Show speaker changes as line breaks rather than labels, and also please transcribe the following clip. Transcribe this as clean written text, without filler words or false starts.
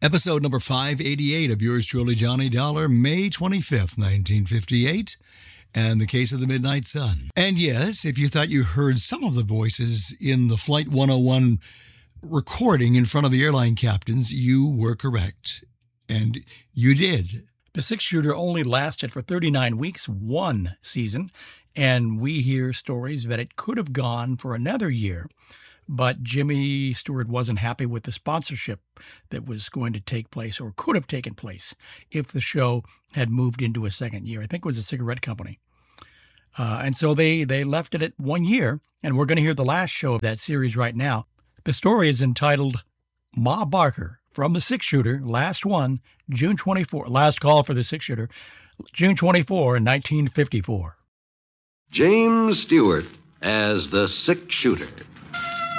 Episode number 588 of yours truly, Johnny Dollar, May 25th, 1958, and the Case of the Midnight Sun. And yes, if you thought you heard some of the voices in the Flight 101 recording in front of the airline captains, you were correct. And you did.
The six-shooter only lasted for 39 weeks, one season, and we hear stories that it could have gone for another year. But Jimmy Stewart wasn't happy with the sponsorship that was going to take place or could have taken place if the show had moved into a second year. I think it was a cigarette company. And so they left it at 1 year, and we're going to hear the last show of that series right now. The story is entitled Ma Barker from the six-shooter, last one, June 24, last call for the six-shooter, June 24, 1954.
James Stewart as the six-shooter.